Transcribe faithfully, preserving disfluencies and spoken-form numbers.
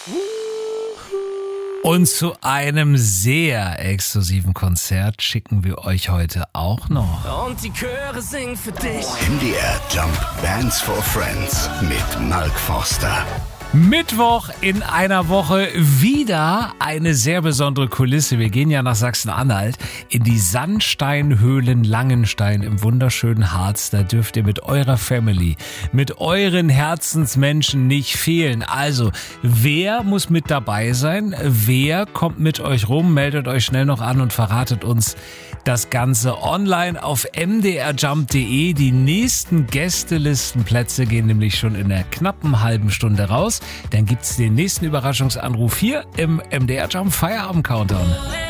Und zu einem sehr exklusiven Konzert schicken wir euch heute auch noch. Und die Chöre singen für dich. M D R Jump Bands for Friends mit Mark Forster. Mittwoch in einer Woche wieder eine sehr besondere Kulisse. Wir gehen ja nach Sachsen-Anhalt in die Sandsteinhöhlen Langenstein im wunderschönen Harz. Da dürft ihr mit eurer Family, mit euren Herzensmenschen nicht fehlen. Also, wer muss mit dabei sein? Wer kommt mit euch rum? Meldet euch schnell noch an und verratet uns das Ganze online auf m d r jump punkt d e. Die nächsten Gästelistenplätze gehen nämlich schon in der knappen halben Stunde raus. Dann gibt's den nächsten Überraschungsanruf hier im M D R Jump Feierabend Countdown.